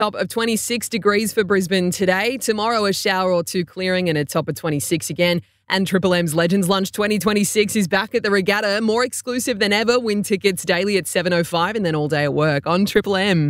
Top of 26 degrees for Brisbane today. Tomorrow, a shower or two clearing and a top of 26 again. And Triple M's Legends Lunch 2026 is back at the Regatta. More exclusive than ever. Win tickets daily at 7:05 and then all day at work on Triple M.